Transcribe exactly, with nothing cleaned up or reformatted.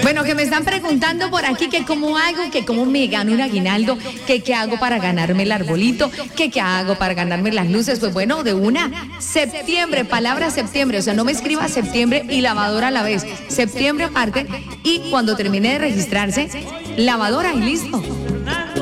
Bueno, que me están preguntando por aquí que cómo hago, que cómo me gano un aguinaldo, que qué hago para ganarme el arbolito, que qué hago para ganarme las luces. Pues bueno, de una, septiembre, palabra septiembre, o sea, no me escriba septiembre y lavadora a la vez, septiembre aparte, y cuando termine de registrarse, lavadora y listo.